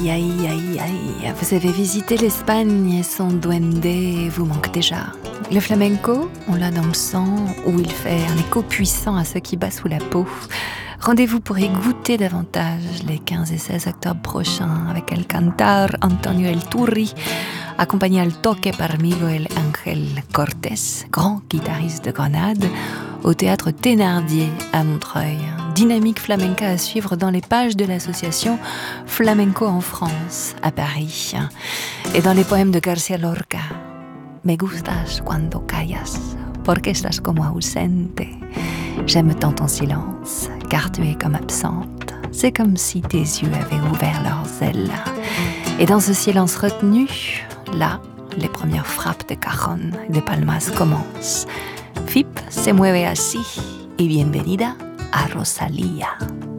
Aïe, aïe, aïe, aïe. Vous avez visité l'Espagne et son duende vous manque déjà. Le flamenco, on l'a dans le sang, où il fait un écho puissant à ce qui bat sous la peau. Rendez-vous pour y goûter davantage les 15 et 16 octobre prochains avec El Cantar Antonio El Turri, accompagné al toque par Miguel Ángel Cortés, grand guitariste de Grenade, au théâtre Thénardier à Montreuil. Dynamique flamenca à suivre dans les pages de l'association Flamenco en France à Paris. Et dans les poèmes de García Lorca, Me gustas cuando callas, porque estás como ausente. J'aime tant ton silence, car tu es comme absente. C'est comme si tes yeux avaient ouvert leurs ailes. Et dans ce silence retenu, là, les premières frappes de cajon, de palmas commencent. FIP se mueve así, y bienvenida a Rosalía.